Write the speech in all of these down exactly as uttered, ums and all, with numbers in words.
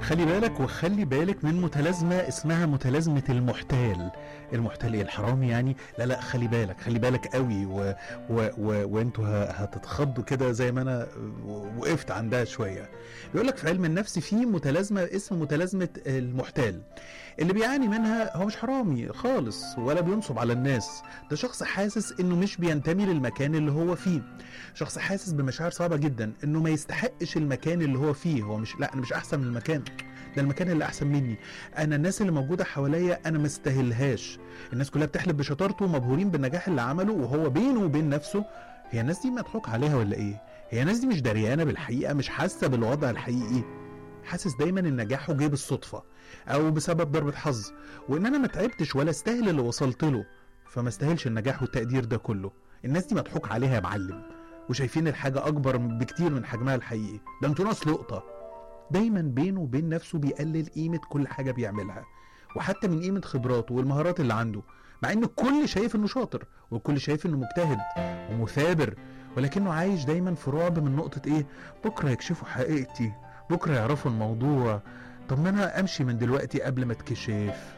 خلي بالك وخلي بالك من متلازمة اسمها متلازمة المحتال. المحتال ايه؟ الحرامي يعني؟ لا لا، خلي بالك خلي بالك قوي و... و... و... وانتوا ه- هتتخضوا كده زي ما انا وقفت عندها شوية. بيقولك في علم النفس في متلازمة اسمها متلازمة المحتال. اللي بيعاني منها هو مش حرامي خالص ولا بينصب على الناس، ده شخص حاسس انه مش بينتمي للمكان اللي هو فيه، شخص حاسس بمشاعر صعبة جدا انه ما يستحقش المكان اللي هو فيه. هو مش، لا انا مش احسن من المكان ده، المكان اللي احسن مني، انا الناس اللي موجودة حواليا انا مستاهلهاش. الناس كلها بتحلف بشطارته ومبهورين بالنجاح اللي عمله، وهو بينه وبين نفسه هي الناس دي مضحوك عليها ولا ايه؟ هي الناس دي مش دريانة بالحقيقة، مش حاسة بالوضع الحقيقي. حاسس دايما ان نجاحه جه بالصدفة او بسبب ضربة حظ، وان انا ما تعبتش ولا استاهل اللي وصلت له، فما استاهلش النجاح والتقدير ده كله. الناس دي مضحوك عليها يا معلم، وشايفين الحاجة اكبر بكتير من حجمها الحقيقي. ده انتوا ناس لقطة. دايما بينه وبين نفسه بيقلل قيمة كل حاجة بيعملها، وحتى من قيمة خبراته والمهارات اللي عنده، مع ان الكل شايف انه شاطر والكل شايف انه مجتهد ومثابر، ولكنه عايش دايما في رعب من نقطة ايه؟ بكرة يكشفوا حقيقتي، بكرة يعرفوا الموضوع، طب ما انا امشي من دلوقتي قبل ما اتكشف.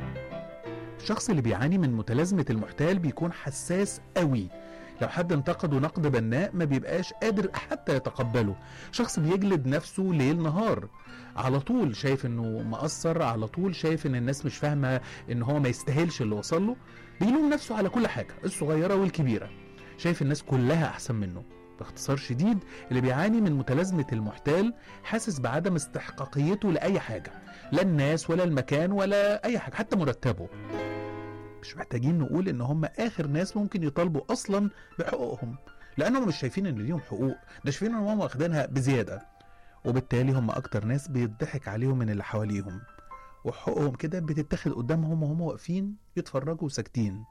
الشخص اللي بيعاني من متلازمة المحتال بيكون حساس قوي، لو حد انتقده نقد بناء ما بيبقاش قادر حتى يتقبله. شخص بيجلد نفسه ليل نهار، على طول شايف انه مقصر، على طول شايف ان الناس مش فاهمة ان هو ما يستاهلش اللي وصل له، بيلوم نفسه على كل حاجة الصغيرة والكبيرة، شايف الناس كلها احسن منه. باختصار شديد، اللي بيعاني من متلازمة المحتال حاسس بعدم استحقاقيته لأي حاجة، لا الناس ولا المكان ولا أي حاجة، حتى مرتبه. مش محتاجين نقول ان هم اخر ناس ممكن يطالبوا اصلا بحقوقهم، لانهم مش شايفين ان ليهم حقوق، ده شايفين ان هم واخدينها بزياده، وبالتالي هم اكتر ناس بيضحك عليهم من اللي حواليهم، وحقوقهم كده بتتاخد قدامهم وهم واقفين يتفرجوا ساكتين.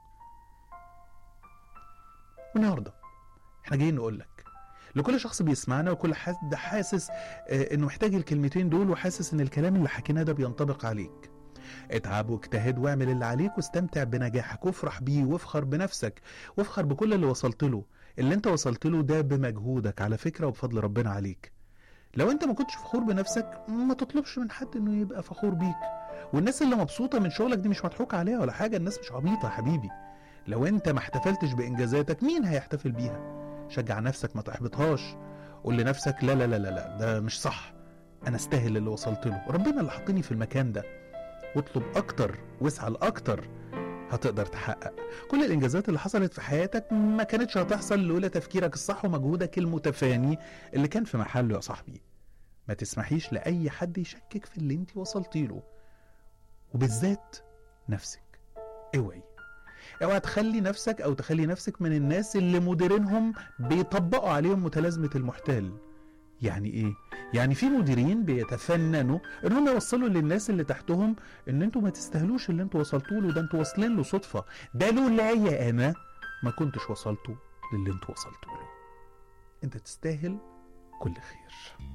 النهارده احنا جايين نقول لك لكل شخص بيسمعنا وكل حد حاسس اه انه محتاج الكلمتين دول، وحاسس ان الكلام اللي حكيناه ده بينطبق عليك: اتعب واجتهد واعمل اللي عليك واستمتع بنجاحك وافرح بيه وافخر بنفسك وافخر بكل اللي وصلت له. اللي انت وصلت له ده بمجهودك على فكرة وبفضل ربنا عليك. لو انت ما كنتش فخور بنفسك ما تطلبش من حد انه يبقى فخور بيك. والناس اللي مبسوطة من شغلك دي مش مضحوك عليها ولا حاجة، الناس مش عبيطة يا حبيبي. لو انت ما احتفلتش بانجازاتك مين هيحتفل بيها؟ شجع نفسك، ما تحبطهاش، قول لنفسك لا لا لا لا لا ده مش صح، انا استاهل اللي وصلت له، ربنا اللي حطني في المكان ده. واطلب اكتر واسعى لاكتر، هتقدر تحقق. كل الانجازات اللي حصلت في حياتك ما كانتش هتحصل لولا تفكيرك الصح ومجهودك المتفاني اللي كان في محله يا صاحبي. ما تسمحيش لاي حد يشكك في اللي انت وصلتي له، وبالذات نفسك. اوعي اوعى تخلي نفسك او تخلي نفسك من الناس اللي مديرينهم بيطبقوا عليهم متلازمة المحتال. يعني ايه؟ يعني في مديرين بيتفننوا ان هم يوصلوا للناس اللي تحتهم ان انتوا ما تستاهلوش اللي انتوا وصلتوا له، ده انتوا واصلين له صدفة، ده لولايا انا ما كنتش وصلتوا للي انتوا وصلتوا له. انت تستاهل كل خير.